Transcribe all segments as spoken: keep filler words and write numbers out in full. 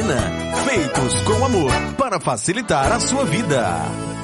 Vitamarina, feitos com amor para facilitar a sua vida.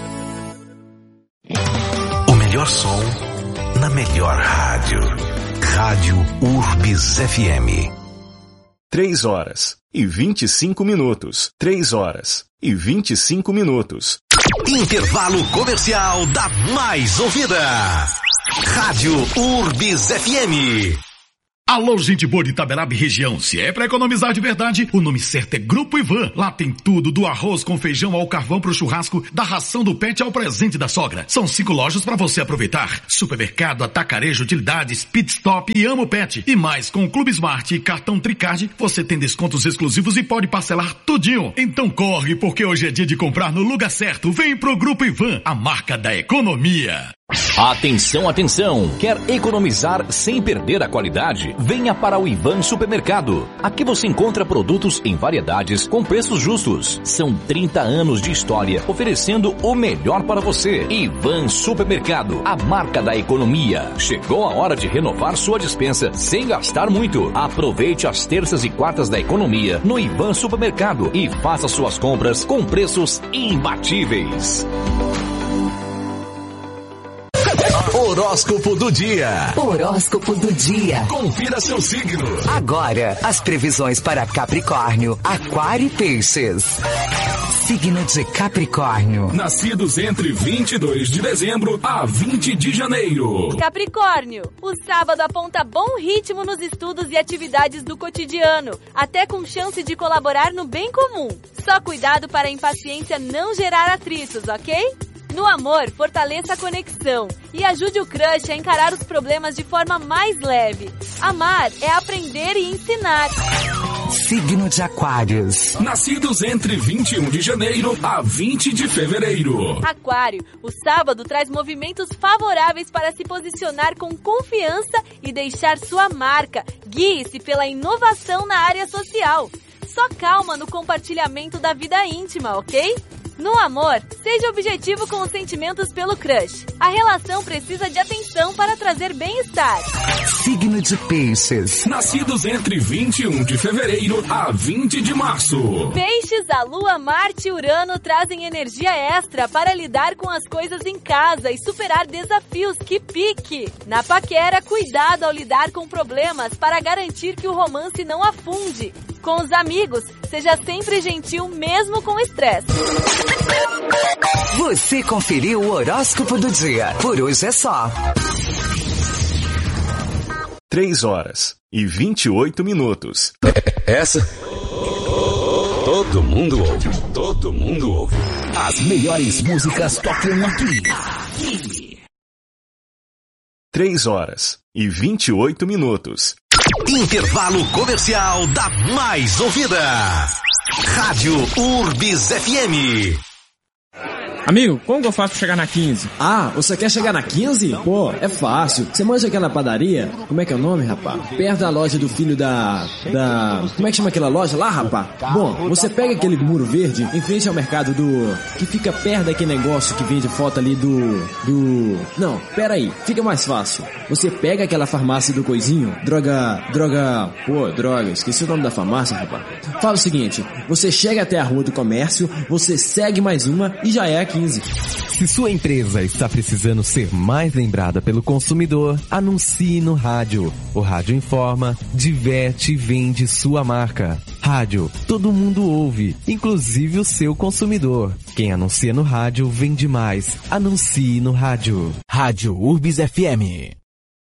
O melhor som na melhor rádio. Rádio Urbis F M. Três horas e vinte e cinco minutos. Três horas e vinte e cinco minutos. Intervalo comercial da mais ouvida. Rádio Urbis F M. Alô, gente boa de Itaberabe região. Se é pra economizar de verdade, o nome certo é Grupo Ivan. Lá tem tudo, do arroz com feijão ao carvão pro churrasco, da ração do pet ao presente da sogra. São cinco lojas pra você aproveitar. Supermercado, atacarejo, utilidades, pit stop e Amo Pet. E mais, com o Clube Smart e cartão Tricard, você tem descontos exclusivos e pode parcelar tudinho. Então corre, porque hoje é dia de comprar no lugar certo. Vem pro Grupo Ivan, a marca da economia. Atenção, atenção! Quer economizar sem perder a qualidade? Venha para o Ivan Supermercado. Aqui você encontra produtos em variedades com preços justos. São trinta anos de história oferecendo o melhor para você. Ivan Supermercado, a marca da economia. Chegou a hora de renovar sua despensa sem gastar muito. Aproveite as terças e quartas da economia no Ivan Supermercado e faça suas compras com preços imbatíveis. Horóscopo do dia. Horóscopo do dia. Confira seu signo. Agora, as previsões para Capricórnio, Aquário e Peixes. Signo de Capricórnio. Nascidos entre vinte e dois de dezembro a vinte de janeiro. Capricórnio, o sábado aponta bom ritmo nos estudos e atividades do cotidiano, até com chance de colaborar no bem comum. Só cuidado para a impaciência não gerar atritos, ok? No amor, fortaleça a conexão e ajude o crush a encarar os problemas de forma mais leve. Amar é aprender e ensinar. Signo de Aquários. Nascidos entre vinte e um de janeiro a vinte de fevereiro. Aquário, o sábado traz movimentos favoráveis para se posicionar com confiança e deixar sua marca. Guie-se pela inovação na área social. Só calma no compartilhamento da vida íntima, ok? No amor, seja objetivo com os sentimentos pelo crush. A relação precisa de atenção para trazer bem-estar. Signo de Peixes. Nascidos entre vinte e um de fevereiro a vinte de março. Peixes, a Lua, Marte e Urano trazem energia extra para lidar com as coisas em casa e superar desafios que pique. Na paquera, cuidado ao lidar com problemas para garantir que o romance não afunde. Com os amigos, seja sempre gentil mesmo com estresse. Você conferiu o horóscopo do dia. Por hoje é só. Três horas e vinte e oito minutos. Essa todo mundo ouve. Todo mundo ouve. As melhores músicas tocam aqui. Três horas e vinte e oito minutos. Intervalo comercial da mais ouvida. Rádio Urbis F M. Amigo, como que eu faço pra chegar na quinze? Ah, você quer chegar na quinze? Pô, é fácil. Você manja aquela padaria? Como é que é o nome, rapá? Perto da loja do filho da... da... Como é que chama aquela loja lá, rapá? Bom, você pega aquele muro verde em frente ao mercado do... que fica perto daquele negócio que vende foto ali do... do... Não, pera aí, fica mais fácil. Você pega aquela farmácia do coisinho, droga... droga... Pô, droga, esqueci o nome da farmácia, rapá. Fala o seguinte, você chega até a Rua do Comércio, você segue mais uma e já é a quinze. Se sua empresa está precisando ser mais lembrada pelo consumidor, anuncie no rádio. O rádio informa, diverte e vende sua marca. Rádio, todo mundo ouve, inclusive o seu consumidor. Quem anuncia no rádio vende mais. Anuncie no rádio. Rádio Urbis F M.